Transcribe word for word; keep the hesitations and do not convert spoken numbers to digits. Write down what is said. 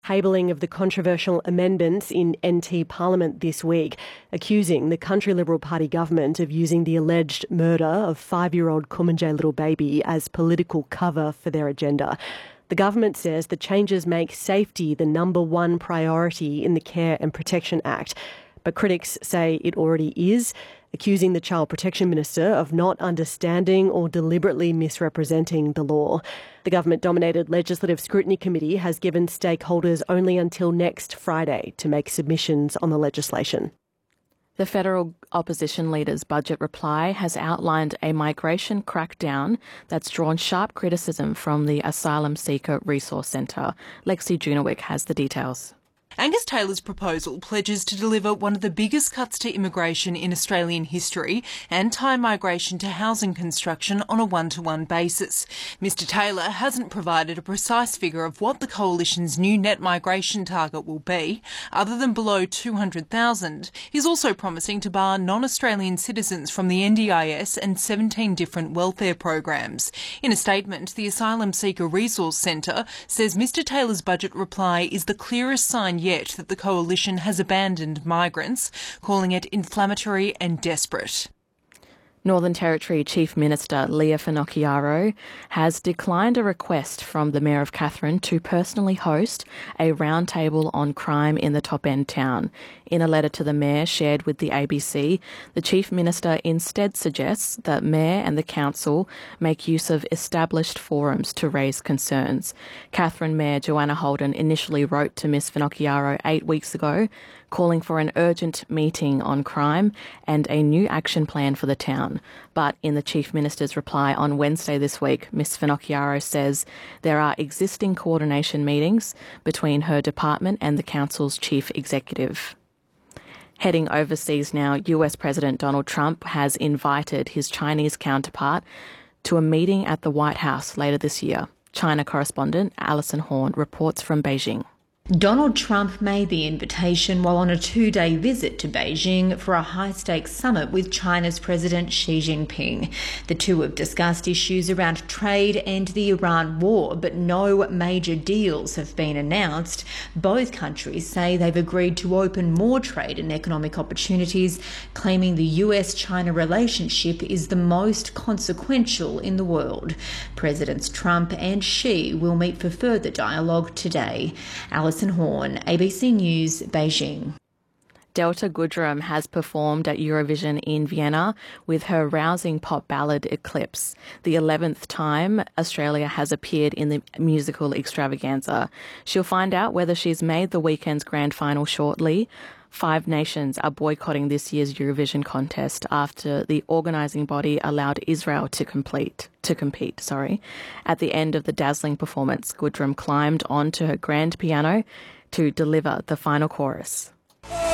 tabling of the controversial amendments in N T Parliament this week, accusing the Country Liberal Party government of using the alleged murder of five-year-old Kumanjayi little baby as political cover for their agenda. The government says the changes make safety the number one priority in the Care and Protection Act, but critics say it already is, accusing the Child Protection Minister of not understanding or deliberately misrepresenting the law. The government-dominated Legislative Scrutiny Committee has given stakeholders only until next Friday to make submissions on the legislation. The federal opposition leader's budget reply has outlined a migration crackdown that's drawn sharp criticism from the Asylum Seeker Resource Centre. Lexi Junowick has the details. Angus Taylor's proposal pledges to deliver one of the biggest cuts to immigration in Australian history and tie migration to housing construction on a one-to-one basis. Mister Taylor hasn't provided a precise figure of what the Coalition's new net migration target will be, other than below two hundred thousand. He's also promising to bar non-Australian citizens from the N D I S and seventeen different welfare programs. In a statement, the Asylum Seeker Resource Centre says Mister Taylor's budget reply is the clearest sign yet that the Coalition has abandoned migrants, calling it inflammatory and desperate. Northern Territory Chief Minister Leah Finocchiaro has declined a request from the Mayor of Katherine to personally host a roundtable on crime in the top-end town. In a letter to the Mayor shared with the A B C, the Chief Minister instead suggests that Mayor and the Council make use of established forums to raise concerns. Katherine Mayor Joanna Holden initially wrote to Miss Finocchiaro eight weeks ago, calling for an urgent meeting on crime and a new action plan for the town. But in the Chief Minister's reply on Wednesday this week, Miss Finocchiaro says there are existing coordination meetings between her department and the Council's Chief Executive. Heading overseas now, U S President Donald Trump has invited his Chinese counterpart to a meeting at the White House later this year. China correspondent Alison Horn reports from Beijing. Donald Trump made the invitation while on a two-day visit to Beijing for a high-stakes summit with China's President Xi Jinping. The two have discussed issues around trade and the Iran war, but no major deals have been announced. Both countries say they've agreed to open more trade and economic opportunities, claiming the U S China relationship is the most consequential in the world. Presidents Trump and Xi will meet for further dialogue today. Alison Horn, A B C News, Beijing. Delta Goodrem has performed at Eurovision in Vienna with her rousing pop ballad Eclipse, the eleventh time Australia has appeared in the musical extravaganza. She'll find out whether she's made the weekend's grand final shortly. Five nations are boycotting this year's Eurovision contest after the organising body allowed Israel to complete to compete. Sorry. At the end of the dazzling performance, Goodrem climbed onto her grand piano to deliver the final chorus.